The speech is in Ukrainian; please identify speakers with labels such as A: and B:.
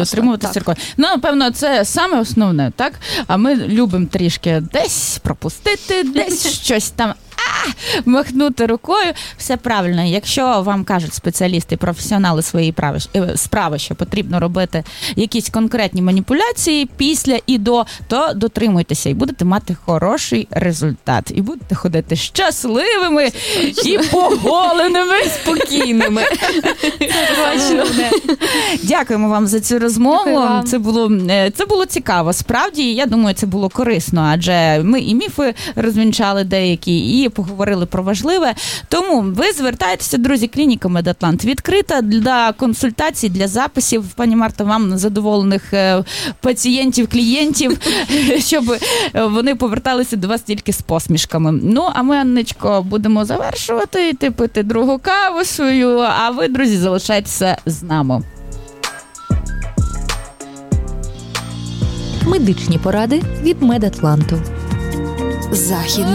A: дотримуватися циркулярно. Ну, напевно, це саме основне, так? А ми любимо трішки десь пропустити, десь щось там махнути рукою. Все правильно. Якщо вам кажуть спеціалісти, професіонали своєї справи, що потрібно робити якісь конкретні маніпуляції після і до, то дотримуйтеся і будете мати хороший результат. І будете ходити щасливими і поголеними, спокійними. Дякуємо вам за цю розмову. Це було цікаво. Справді, я думаю, це було корисно, адже ми і міфи розвінчали деякі, і поговорили про важливе. Тому ви звертайтеся, друзі, клініка Медатлант відкрита для консультацій, для записів. Пані Марто, вам задоволених пацієнтів, клієнтів, щоб вони поверталися до вас тільки з посмішками. Ну, а ми, Анничко, будемо завершувати, йти пити другу каву свою, а ви, друзі, залишайтеся з нами.
B: Медичні поради від Медатланту.
C: Західний